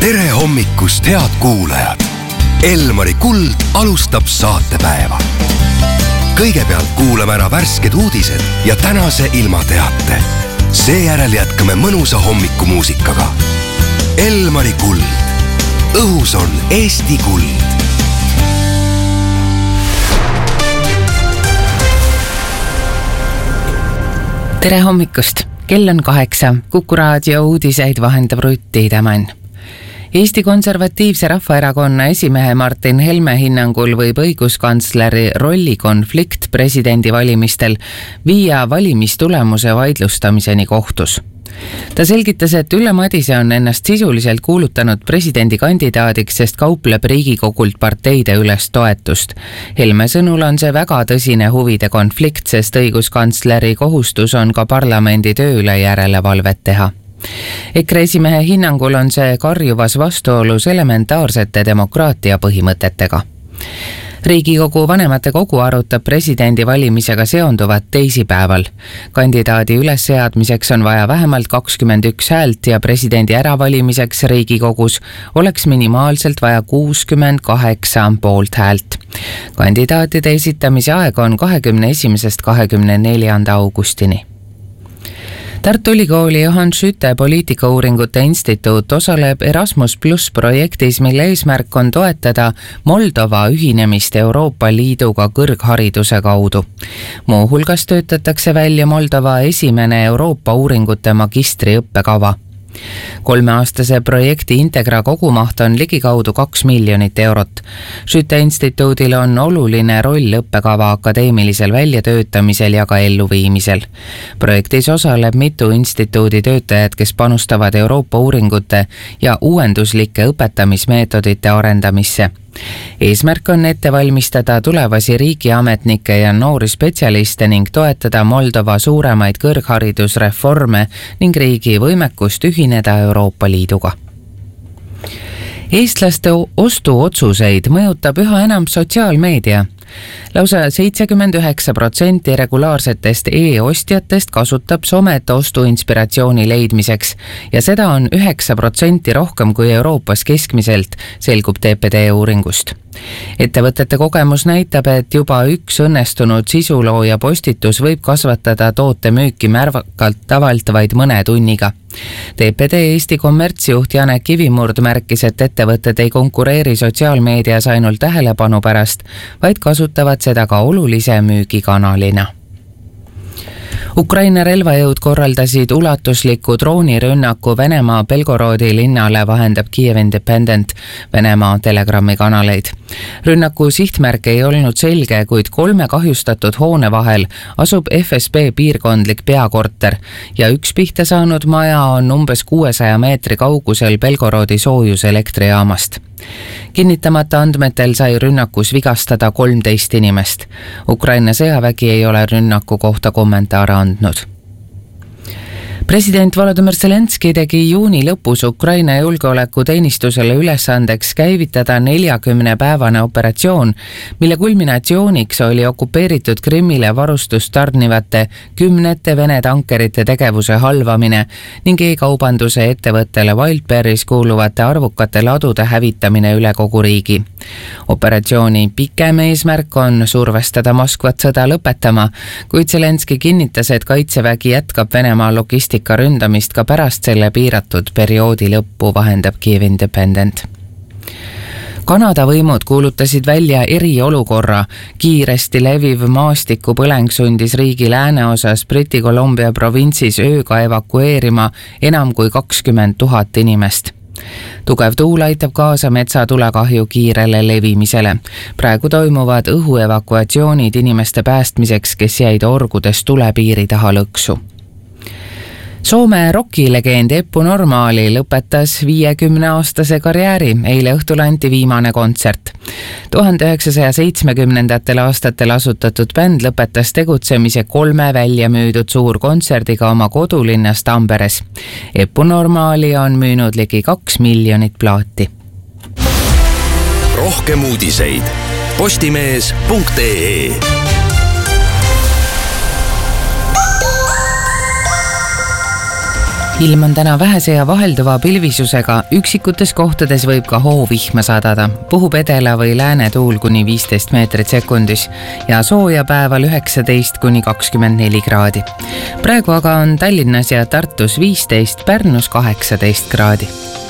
Tere hommikust, head kuulajad! Elmari Kuld alustab saatepäeva. Kõigepealt kuulame ära värsked uudised ja tänase ilmateate. Seejärel jätkame mõnusa hommikumuusikaga. Elmari Kuld. Õhus on Eesti kuld. Tere hommikust! Kell on 8. Kuku raadio uudiseid vahendab Rutt Tiidemann. Eesti Konservatiivse Rahvaerakonna esimehe Martin Helme hinnangul võib õiguskantsleri rollikonflikt presidendivalimistel viia valimistulemuse vaidlustamiseni kohtus. Ta selgitas, et Ülle Madise on ennast sisuliselt kuulutanud presidendikandidaadiks, sest kaupleb Riigikogult parteide üles toetust. Helme sõnul on see väga tõsine huvide konflikt, sest õiguskantsleri kohustus on ka parlamendi tööle järelevalvet teha. EKRE esimehe hinnangul on see karjuvas vastuolus elementaarsete demokraatia põhimõtetega. Riigikogu vanematekogu arutab presidendivalimisega seonduvat teisipäeval. Kandidaadi ülesseadmiseks on vaja vähemalt 21 häält ja presidendi äravalimiseks Riigikogus oleks minimaalselt vaja 68 poolthäält. Kandidaatide esitamise aeg on 21.–24. augustini. Tartu Ülikooli Johan Skytte poliitikauuringute instituut osaleb Erasmus Plus projektis, mille eesmärk on toetada Moldova ühinemist Euroopa Liiduga kõrghariduse kaudu. Muuhulgas töötatakse välja Moldova esimene Euroopa uuringute magistriõppekava. 3-aastase projekti Integra kogumaht on ligikaudu 2 miljonit eurot. Skytte instituudil on oluline roll õppekava akadeemilisel väljatöötamisel ja ka elluviimisel. Projektis osaleb mitu instituudi töötajad, kes panustavad Euroopa uuringute ja uuenduslike õpetamismeetodite arendamisse. Eesmärk on ette valmistada tulevasi riigiametnikke ja noori spetsialiste ning toetada Moldova suuremaid kõrgharidusreforme ning riigi võimekust ühineda Euroopa Liiduga. Eestlaste ostuotsuseid mõjutab üha enam sotsiaalmeedia. Lausa 79% regulaarsetest e-ostjatest kasutab somet ostuinspiratsiooni leidmiseks ja seda on 9% rohkem kui Euroopas keskmiselt, selgub TPD uuringust. Ettevõtete kogemus näitab, et juba üks õnnestunud sisulooja postitus võib kasvatada toote müüki märgatavalt vaid mõne tunniga. TPD Eesti kommertsjuht Janek Kivimurd märkis, et ettevõtted ei konkureeri sotsiaalmeedias ainult tähelepanu pärast, vaid kasutavad seda ka olulise müügikanalina. Ukraina relvajõud korraldasid ulatusliku droonirünnaku Venemaa Belgorodi linnale, vahendab Kiev Independent Venemaa Telegrami kanaleid. Rünnaku sihtmärk ei olnud selge, kuid 3 kahjustatud hoone vahel asub FSB piirkondlik peakorter ja üks pihta saanud maja on umbes 600 meetri kaugusel Belgorodi soojuselektrijaamast. Kinnitamata andmetel sai rünnakus vigastada 13 inimest. Ukraina sõjavägi ei ole rünnaku kohta kommentaare andnud. President Volodymyr Zelenski tegi juuni lõpus Ukraina julgeolekuteenistusele ülesandeks käivitada 40-päevane operatsioon, mille kulminatsiooniks oli okupeeritud Krimmile varustust tarnivate 10 Vene tankerite tegevuse halvamine ning e-kaubanduse ettevõttele Wildberries kuuluvate arvukate ladude hävitamine üle kogu riigi. Operatsiooni pikem eesmärk on survestada Moskvat sõda lõpetama, kuid Zelenski kinnitas, et kaitsevägi jätkab Venemaa logistika ründamist ka pärast selle piiratud perioodi lõppu, vahendab Kiev Independent. Kanada võimud kuulutasid välja eriolukorra. Kiiresti leviv maastikupõleng sundis riigi lääneosas Briti Columbia provintsis ööga evakueerima enam kui 20 000 inimest. Tugev tuul aitab kaasa metsatulekahju kiirele levimisele. Praegu toimuvad õhuevakuatsioonid inimeste päästmiseks, kes jäid orgudes tulepiiri taha lõksu. Soome rockilegend Eppu Normaali lõpetas 50-aastase karjääri. Eile õhtul anti viimane kontsert. 1970. aastatel asutatud bänd lõpetas tegutsemise 3 väljamüüdud suurkontserdiga oma kodulinnas Tamperes. Eppu Normaali on müünud ligi 2 miljonit plaati. Rohkem uudiseid postimees.ee. ilm on täna vähese ja vahelduva pilvisusega, üksikutes kohtades võib ka hoovihma sadada. Puhub edela või lääne tuul kuni 15 meetrit sekundis ja sooja päeval 19 kuni 24 kraadi. Praegu aga on Tallinnas ja Tartus 15, Pärnus 18 kraadi.